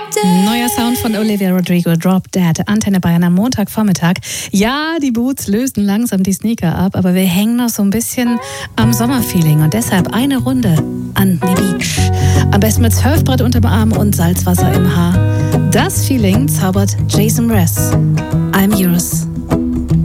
Neuer Sound von Olivia Rodrigo, Drop Dead, Antenne Bayern am Montagvormittag. Ja, die Boots lösen langsam die Sneaker ab, aber wir hängen noch so ein bisschen am Sommerfeeling und deshalb eine Runde an die Beach. Am besten mit Surfbrett unterm Arm und Salzwasser im Haar. Das Feeling zaubert Jason Mraz. I'm yours.